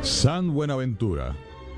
San Buenaventura.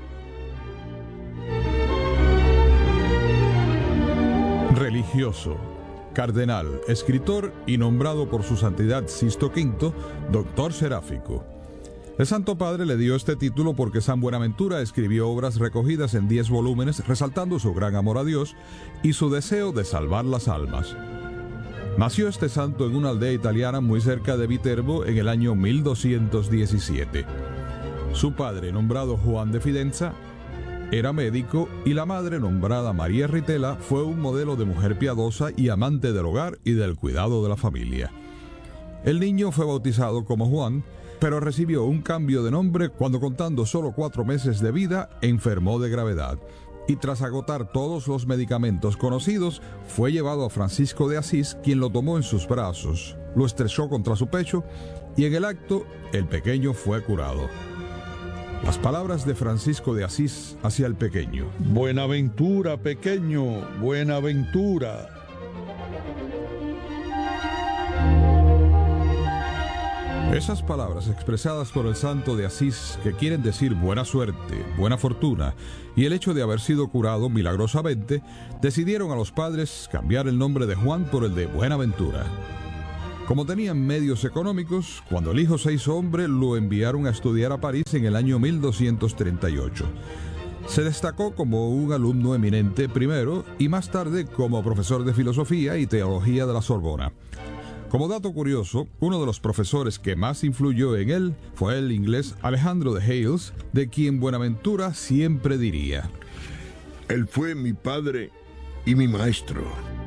Religioso, cardenal, escritor y nombrado por su santidad Sisto V, doctor seráfico. El Santo Padre le dio este título porque San Buenaventura escribió obras recogidas en 10 volúmenes resaltando su gran amor a Dios y su deseo de salvar las almas. Nació este santo en una aldea italiana muy cerca de Viterbo en el año 1217. Su padre, nombrado Juan de Fidenza, era médico y la madre, nombrada María Ritela, fue un modelo de mujer piadosa y amante del hogar y del cuidado de la familia. El niño fue bautizado como Juan, pero recibió un cambio de nombre cuando, contando solo 4 meses de vida, enfermó de gravedad. Y tras agotar todos los medicamentos conocidos, fue llevado a Francisco de Asís, quien lo tomó en sus brazos, lo estrechó contra su pecho y en el acto el pequeño fue curado. Las palabras de Francisco de Asís hacia el pequeño. Buenaventura, pequeño, Buenaventura. Esas palabras expresadas por el santo de Asís, que quieren decir buena suerte, buena fortuna, y el hecho de haber sido curado milagrosamente, decidieron a los padres cambiar el nombre de Juan por el de Buenaventura. Como tenían medios económicos, cuando el hijo se hizo hombre, lo enviaron a estudiar a París en el año 1238. Se destacó como un alumno eminente primero y más tarde como profesor de filosofía y teología de la Sorbona. Como dato curioso, uno de los profesores que más influyó en él fue el inglés Alejandro de Hales, de quien Buenaventura siempre diría: él fue mi padre y mi maestro.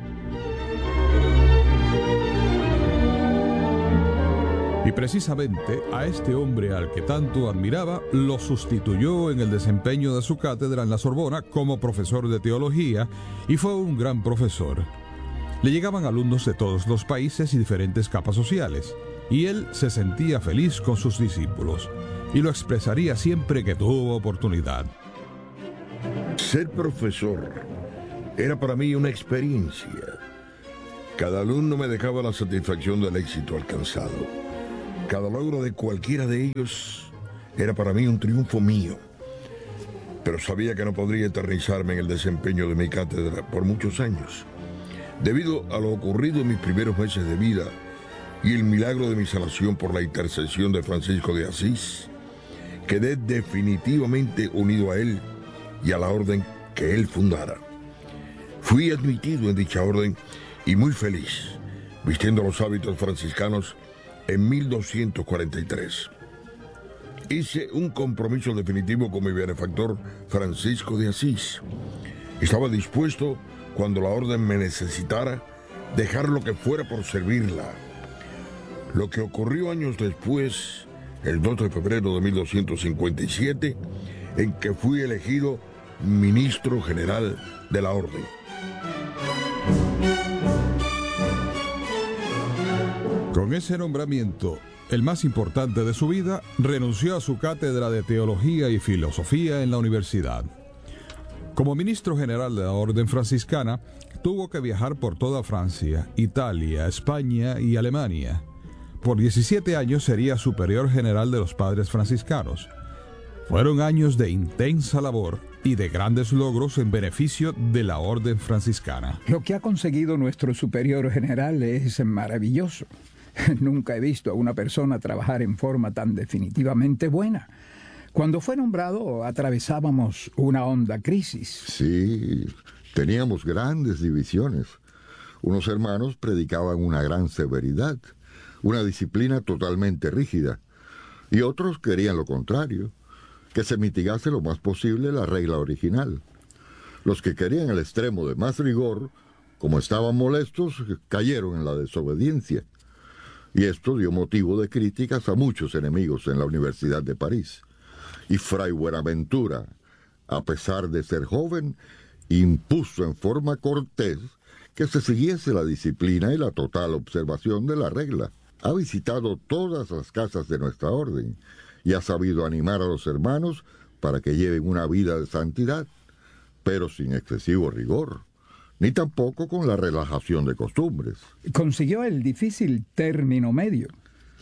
Y precisamente a este hombre al que tanto admiraba, lo sustituyó en el desempeño de su cátedra en la Sorbona como profesor de teología y fue un gran profesor. Le llegaban alumnos de todos los países y diferentes capas sociales, y él se sentía feliz con sus discípulos, y lo expresaría siempre que tuvo oportunidad. Ser profesor era para mí una experiencia. Cada alumno me dejaba la satisfacción del éxito alcanzado. Cada logro de cualquiera de ellos era para mí un triunfo mío. Pero sabía que no podría eternizarme en el desempeño de mi cátedra por muchos años. Debido a lo ocurrido en mis primeros meses de vida y el milagro de mi salvación por la intercesión de Francisco de Asís, quedé definitivamente unido a él y a la orden que él fundara. Fui admitido en dicha orden y muy feliz, vistiendo los hábitos franciscanos en 1243. Hice un compromiso definitivo con mi benefactor Francisco de Asís. Estaba dispuesto, cuando la orden me necesitara, dejar lo que fuera por servirla. Lo que ocurrió años después, el 2 de febrero de 1257, en que fui elegido ministro general de la orden. Con ese nombramiento, el más importante de su vida, renunció a su cátedra de teología y filosofía en la universidad. Como ministro general de la Orden Franciscana, tuvo que viajar por toda Francia, Italia, España y Alemania. Por 17 años sería superior general de los padres franciscanos. Fueron años de intensa labor y de grandes logros en beneficio de la Orden Franciscana. Lo que ha conseguido nuestro superior general es maravilloso. Nunca he visto a una persona trabajar en forma tan definitivamente buena. Cuando fue nombrado, atravesábamos una honda crisis. Sí, teníamos grandes divisiones. Unos hermanos predicaban una gran severidad, una disciplina totalmente rígida, y otros querían lo contrario, que se mitigase lo más posible la regla original. Los que querían el extremo de más rigor, como estaban molestos, cayeron en la desobediencia. Y esto dio motivo de críticas a muchos enemigos en la Universidad de París. Y Fray Buenaventura, a pesar de ser joven, impuso en forma cortés que se siguiese la disciplina y la total observación de la regla. Ha visitado todas las casas de nuestra orden y ha sabido animar a los hermanos para que lleven una vida de santidad, pero sin excesivo rigor, ni tampoco con la relajación de costumbres. Consiguió el difícil término medio.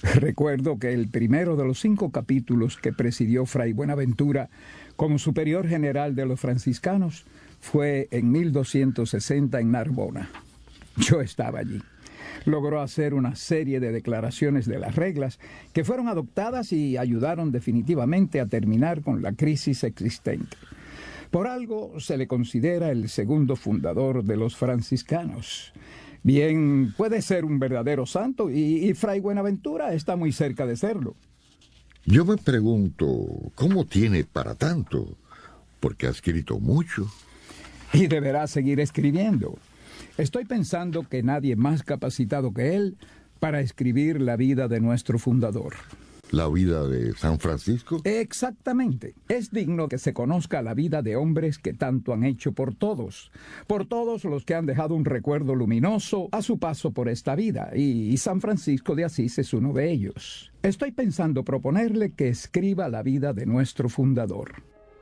Recuerdo que el primero de los 5 capítulos que presidió Fray Buenaventura como superior general de los franciscanos fue en 1260 en Narbona. Yo estaba allí. Logró hacer una serie de declaraciones de las reglas que fueron adoptadas y ayudaron definitivamente a terminar con la crisis existente. Por algo se le considera el segundo fundador de los franciscanos. Bien, puede ser un verdadero santo y Fray Buenaventura está muy cerca de serlo. Yo me pregunto, ¿cómo tiene para tanto? Porque ha escrito mucho. Y deberá seguir escribiendo. Estoy pensando que nadie más capacitado que él para escribir la vida de nuestro fundador. ¿La vida de San Francisco? Exactamente. Es digno que se conozca la vida de hombres que tanto han hecho por todos los que han dejado un recuerdo luminoso a su paso por esta vida, y San Francisco de Asís es uno de ellos. Estoy pensando proponerle que escriba la vida de nuestro fundador.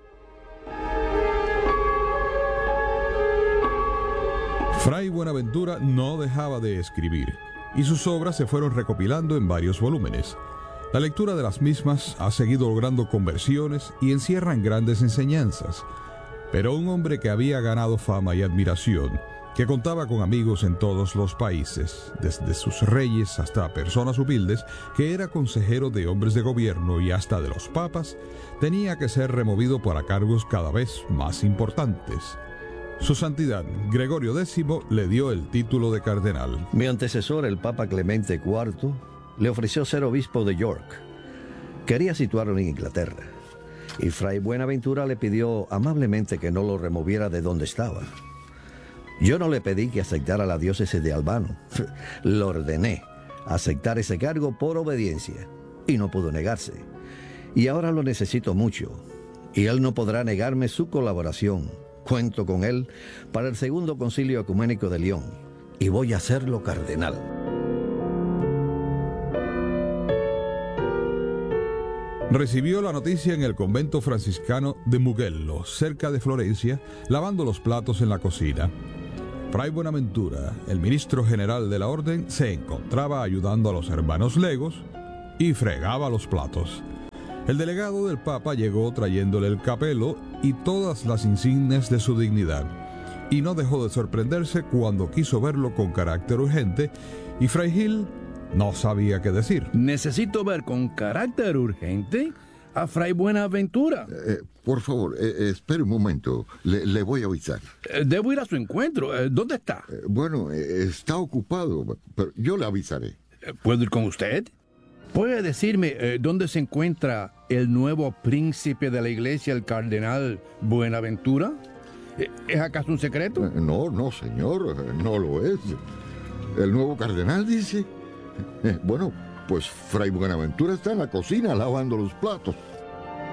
Fray Buenaventura no dejaba de escribir, y sus obras se fueron recopilando en varios volúmenes. La lectura de las mismas ha seguido logrando conversiones y encierran grandes enseñanzas. Pero un hombre que había ganado fama y admiración, que contaba con amigos en todos los países, desde sus reyes hasta personas humildes, que era consejero de hombres de gobierno y hasta de los papas, tenía que ser removido para cargos cada vez más importantes. Su santidad, Gregorio X, le dio el título de cardenal. Mi antecesor, el Papa Clemente IV, le ofreció ser obispo de York. Quería situarlo en Inglaterra, y Fray Buenaventura le pidió amablemente que no lo removiera de donde estaba. Yo no le pedí que aceptara la diócesis de Albano. Lo ordené aceptar ese cargo por obediencia, y no pudo negarse. Y ahora lo necesito mucho, y él no podrá negarme su colaboración. Cuento con él para el Segundo Concilio Ecuménico de León, y voy a hacerlo cardenal. Recibió la noticia en el convento franciscano de Mugello, cerca de Florencia, lavando los platos en la cocina. Fray Buenaventura, el ministro general de la orden, se encontraba ayudando a los hermanos legos y fregaba los platos. El delegado del Papa llegó trayéndole el capelo y todas las insignias de su dignidad, y no dejó de sorprenderse cuando quiso verlo con carácter urgente, y Fray Gil no sabía qué decir. Necesito ver con carácter urgente a Fray Buenaventura. Por favor, espere un momento. Le voy a avisar. Debo ir a su encuentro. ¿Dónde está? Bueno, está ocupado, pero yo le avisaré. ¿Puedo ir con usted? ¿Puede decirme dónde se encuentra el nuevo príncipe de la iglesia, el cardenal Buenaventura? ¿Es acaso un secreto? No, señor, no lo es. ¿El nuevo cardenal dice? Bueno, pues Fray Buenaventura está en la cocina lavando los platos.